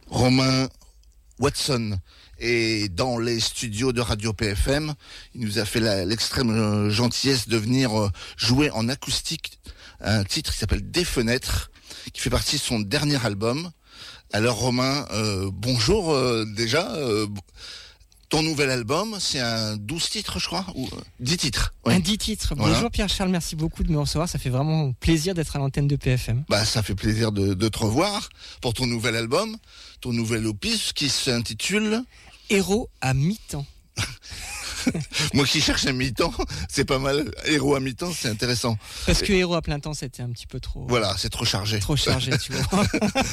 Romain Watson est dans les studios de Radio PFM. Il nous a fait l'extrême gentillesse de venir jouer en acoustique un titre qui s'appelle Des Fenêtres, qui fait partie de son dernier album. Alors Romain, bonjour déjà. Ton nouvel album, c'est un 12 titres, je crois, ou 10 titres. Oui. Un 10 titres. Voilà. Bonjour Pierre-Charles, merci beaucoup de me recevoir. Ça fait vraiment plaisir d'être à l'antenne de PFM. Ça fait plaisir de te revoir pour ton nouvel album, ton nouvel opus qui s'intitule Héros à mi-temps. Moi qui cherche un mi-temps, c'est pas mal. Héros à mi-temps, c'est intéressant. Parce que héros à plein temps, c'était un petit peu trop... Voilà, c'est trop chargé. Trop chargé, tu vois.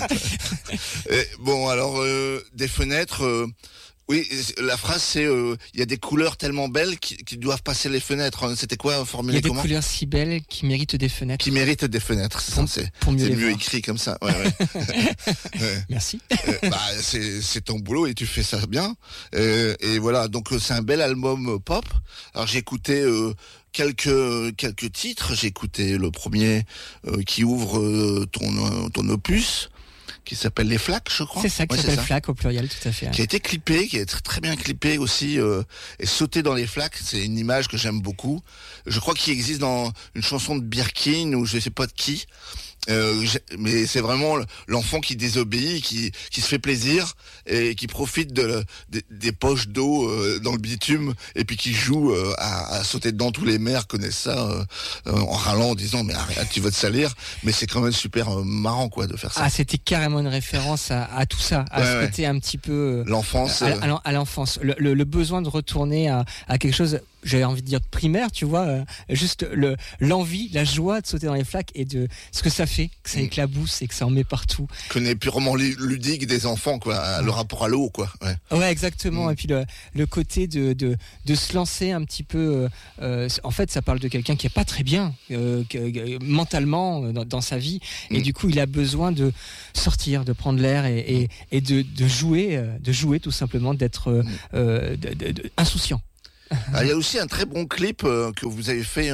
Bon, alors, Des Fenêtres... Oui, la phrase c'est il y a des couleurs tellement belles qui doivent passer les fenêtres. C'était quoi formulé comment ? Il y a des couleurs si belles qui méritent des fenêtres. Qui méritent des fenêtres, c'est mieux écrit comme ça. Ouais. Ouais. Merci. C'est ton boulot et tu fais ça bien. Et voilà, donc c'est un bel album pop. Alors j'ai écouté quelques titres. J'ai écouté le premier qui ouvre ton opus, qui s'appelle Les Flaques, je crois. C'est ça, qui s'appelle Flaques au pluriel, tout à fait. Qui a été clippé, qui est très bien clippé aussi, et Sauter dans les flaques, c'est une image que j'aime beaucoup. Je crois qu'il existe dans une chanson de Birkin, ou je sais pas de qui, mais c'est vraiment l'enfant qui désobéit, qui se fait plaisir, et qui profite des poches d'eau dans le bitume, et puis qui joue à sauter dedans. Tous les mères connaissent ça, en râlant, en disant mais arrête, tu vas te salir. Mais c'est quand même super marrant quoi de faire ça. C'était carrément une référence à tout ça, à ce côté un petit peu l'enfance, à l'enfance, le besoin de retourner à quelque chose, j'avais envie de dire primaire, tu vois, juste l'envie, la joie de sauter dans les flaques et de ce que ça fait, que ça éclabousse et que ça en met partout. Qu'on est purement ludique des enfants, quoi, le rapport à l'eau, quoi. Ouais, exactement. Et puis le côté de se lancer un petit peu. En fait, ça parle de quelqu'un qui est pas très bien mentalement dans sa vie, et du coup, il a besoin de sortir, de prendre l'air et de jouer tout simplement, d'être insouciant. Alors, il y a aussi un très bon clip que vous avez fait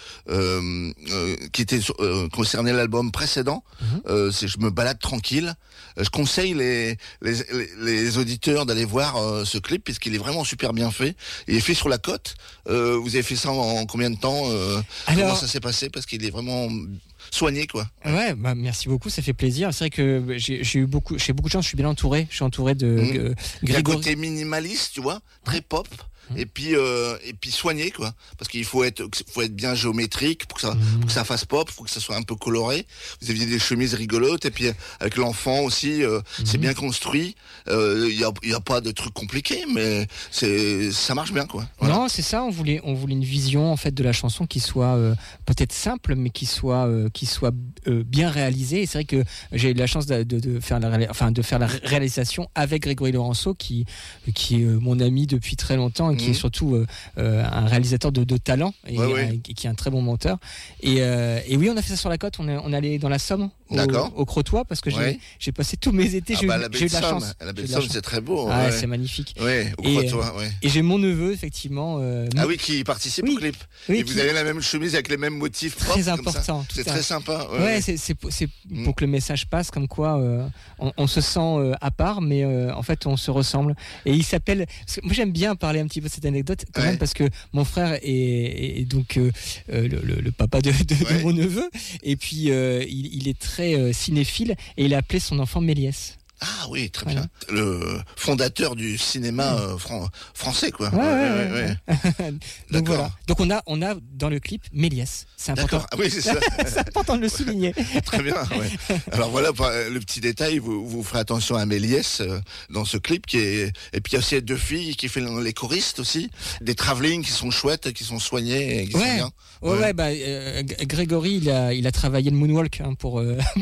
qui était concerné l'album précédent. C'est Je me balade tranquille. Je conseille les auditeurs d'aller voir ce clip puisqu'il est vraiment super bien fait. Il est fait sur la côte. Vous avez fait ça en combien de temps Comment ça s'est passé? Parce qu'il est vraiment soigné, quoi. Ouais, merci beaucoup, ça fait plaisir. C'est vrai que j'ai beaucoup de chance, je suis bien entouré. Je suis entouré de Grégory. Côté minimaliste, tu vois, très pop. Et puis soigné, quoi, parce qu'il faut être bien géométrique pour que ça fasse pop, pour que ça soit un peu coloré. Vous aviez des chemises rigolotes, et puis avec l'enfant aussi, c'est bien construit. Il y a pas de trucs compliqués, mais ça marche bien, quoi. Voilà. Non, c'est ça. On voulait une vision en fait de la chanson qui soit peut-être simple, mais qui soit bien réalisée. Et c'est vrai que j'ai eu la chance de faire la réalisation avec Grégory Laurenceau, qui est mon ami depuis très longtemps. Qui est surtout un réalisateur de talent et qui est un très bon monteur. Et oui, on a fait ça sur la côte. On est allé dans la Somme, au Crotoy, parce que j'ai passé tous mes étés. J'ai eu de la chance. La baie de Somme, c'est très beau. C'est magnifique. Au Crotoy. Et j'ai mon neveu, effectivement. Qui participe au clip. Oui, et vous avez la même chemise avec les mêmes motifs propres. Très important. C'est très sympa. C'est pour que le message passe, comme quoi on se sent à part, mais en fait on se ressemble. Et il s'appelle. Moi j'aime bien parler un petit peu de cette anecdote quand même, parce que mon frère est donc le papa de mon neveu, et puis il est très cinéphile, et il a appelé son enfant Méliès. Ah oui, très bien. Le fondateur du cinéma français, quoi. Ouais. Donc voilà. Donc on a dans le clip Méliès. C'est important. D'accord. Ah oui, c'est ça. C'est important de le souligner. Très bien. Ouais. Alors voilà, le petit détail, vous ferez attention à Méliès dans ce clip et puis il y a aussi 2 filles qui font les choristes aussi, des travelling qui sont chouettes, qui sont soignés et qui sont bien. Grégory, il a travaillé le moonwalk pour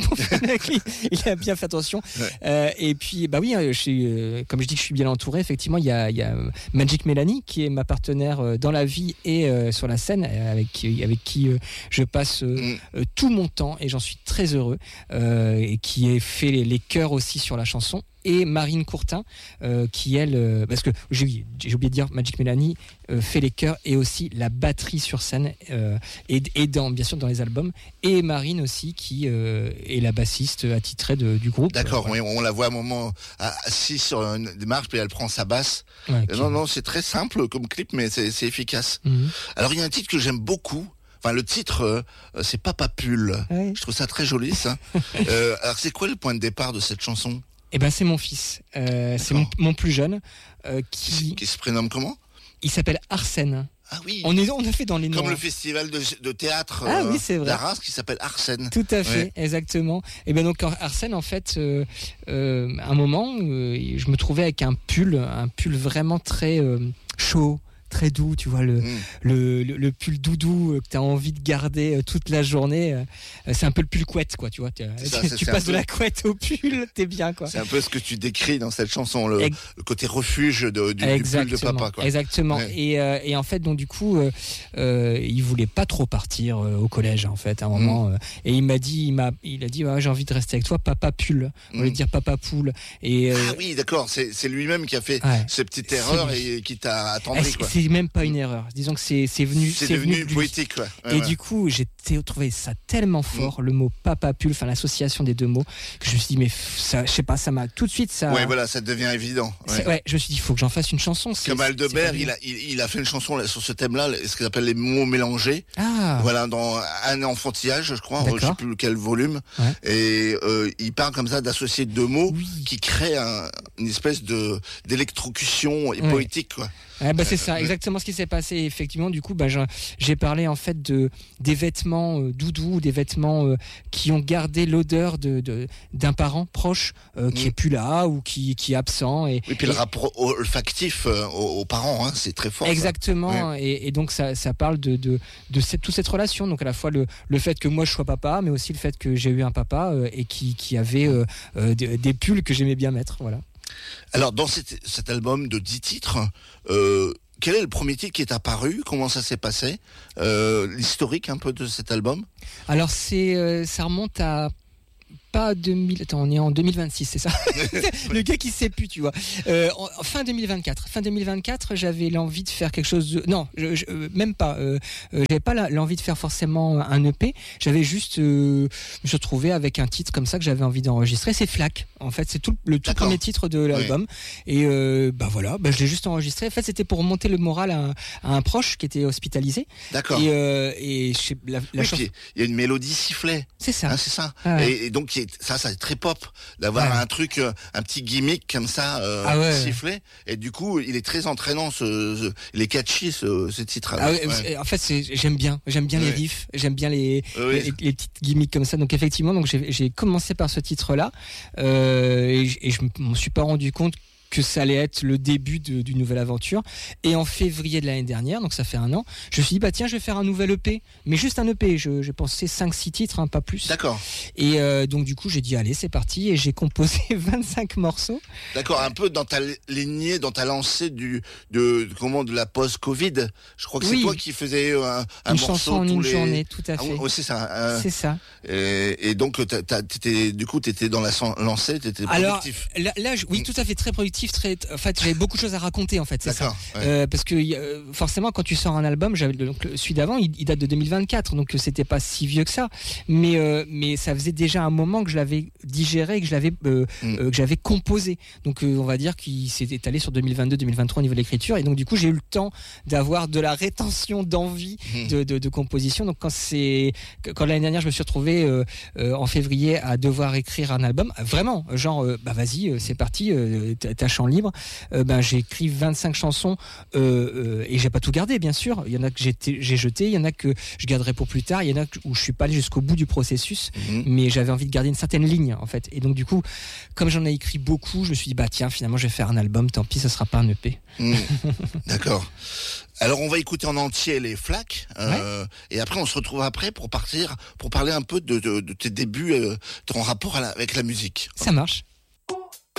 il a bien fait attention. Et puis comme je dis que je suis bien entouré, effectivement il y a Magic Mélanie qui est ma partenaire dans la vie et sur la scène, avec qui je passe tout mon temps, et j'en suis très heureux, et qui a fait les chœurs aussi sur la chanson. et Marine Courtin, qui elle, parce que j'ai oublié de dire, Magic Mélanie fait les chœurs et aussi la batterie sur scène et bien sûr dans les albums, et Marine aussi qui est la bassiste attitrée du groupe. D'accord, oui, on la voit à un moment assise sur une marche, puis elle prend sa basse. Ouais, non, c'est très simple comme clip, mais c'est efficace. Alors il y a un titre que j'aime beaucoup. Enfin, le titre, c'est Papa Pull. Ouais. Je trouve ça très joli, ça. Alors, c'est quoi le point de départ de cette chanson ? Eh ben, c'est mon fils. C'est mon plus jeune. Qui se prénomme comment ? Il s'appelle Arsène. Ah oui. On a fait dans les noms. Comme le festival de théâtre oui, c'est vrai. d'Arras qui s'appelle Arsène. Tout à fait, exactement. Et bien donc Arsène, en fait, à un moment, je me trouvais avec un pull vraiment très chaud, très doux, tu vois, le pull doudou que tu as envie de garder toute la journée. C'est un peu le pull couette, quoi, tu vois. Tu passes de la couette au pull, t'es bien, quoi. C'est un peu ce que tu décris dans cette chanson, le côté refuge du pull de papa, quoi. Exactement. Ouais. Et en fait, donc du coup, il voulait pas trop partir au collège, en fait, à un moment. Et il a dit, j'ai envie de rester avec toi, papa pull. On voulait dire papa poule. Et ah oui, d'accord. C'est lui-même qui a fait ces petites erreurs et qui t'a attendri, quoi. C'est même pas une erreur. Disons que c'est devenu poétique, quoi. Et du coup, j'ai trouvé ça tellement fort, le mot papa pull, enfin l'association des deux mots, que je me suis dit, mais ça, je sais pas, ça m'a tout de suite, ça. Ouais, voilà, ça devient évident. Ouais, je me suis dit, il faut que j'en fasse une chanson. Comme Aldebert, il a fait une chanson là, sur ce thème-là, ce qu'il appelle les mots mélangés. Ah. Voilà, dans Un enfantillage, je crois, je sais plus quel volume. Ouais. Et il parle comme ça d'associer deux mots qui créent une espèce d'électrocution et poétique, quoi. C'est ça, exactement ce qui s'est passé. Effectivement, du coup, j'ai parlé en fait des vêtements doudous, des vêtements qui ont gardé l'odeur d'un parent proche qui est plus là ou qui est absent. Et puis le rapport olfactif aux parents, hein, c'est très fort. Exactement. Ouais. Et donc ça parle de toute cette relation. Donc à la fois le fait que moi je sois papa, mais aussi le fait que j'ai eu un papa et qui avait des pulls que j'aimais bien mettre. Voilà. Alors, dans cet album de 10 titres, quel est le premier titre qui est apparu ? Comment ça s'est passé ? L'historique un peu de cet album ? Alors, ça remonte à... Pas 2000... Attends, on est en 2026, c'est ça ? Le gars qui sait plus, tu vois. Fin 2024. Fin 2024, j'avais l'envie de faire quelque chose de... Non, même pas. J'avais pas l'envie de faire forcément un EP. J'avais juste... je me suis retrouvé avec un titre comme ça que j'avais envie d'enregistrer. C'est Flac. En fait, c'est le tout premier titre de l'album. Oui. Et je l'ai juste enregistré. En fait, c'était pour monter le moral à un proche qui était hospitalisé. D'accord. Et chanson... Il y a une mélodie sifflet. C'est ça. Hein, c'est ça. Ah ouais. Et donc, ça c'est très pop d'avoir un truc, un petit gimmick comme ça sifflé. Et du coup, il est très entraînant. Il est catchy ce titre. En fait, j'aime bien les riffs, j'aime bien les petites gimmicks comme ça. Donc effectivement, j'ai commencé par ce titre-là et je m'en suis pas rendu compte que ça allait être le début d'une nouvelle aventure. Et en février de l'année dernière, donc ça fait 1 an, je me suis dit, tiens, je vais faire un nouvel EP. Mais juste un EP, j'ai pensé 5-6 titres, pas plus. D'accord. Et donc du coup, j'ai dit, allez, c'est parti. Et j'ai composé 25 morceaux. D'accord, un peu dans ta lignée, dans ta lancée de la post-Covid. Je crois que c'est toi qui faisais un morceau chanson en une journée, tout à fait. C'est ça. C'est ça. Et donc, t'étais dans la lancée, t'étais productif. Alors, là, oui, tout à fait, très productif. En fait, j'avais beaucoup de choses à raconter, en fait, c'est ça. Ouais. Parce que forcément, quand tu sors un album, celui d'avant, il date de 2024, donc c'était pas si vieux que ça. Mais ça faisait déjà un moment que je l'avais digéré et que j'avais composé. Donc on va dire qu'il s'est étalé sur 2022-2023 au niveau de l'écriture. Et donc du coup, j'ai eu le temps d'avoir de la rétention d'envie de composition. Donc quand l'année dernière, je me suis retrouvé en février à devoir écrire un album, vraiment, genre, vas-y, c'est parti, t'as champ libre, j'ai écrit 25 chansons et j'ai pas tout gardé, bien sûr. Il y en a que j'ai jeté, il y en a que je garderai pour plus tard, il y en a où je suis pas allé jusqu'au bout du processus, mais j'avais envie de garder une certaine ligne, en fait. Et donc du coup, comme j'en ai écrit beaucoup, je me suis dit tiens, finalement je vais faire un album, tant pis, ça sera pas un EP. D'accord. Alors on va écouter en entier les Flac, et après on se retrouve pour parler un peu de tes débuts, ton rapport avec la musique. Ça marche.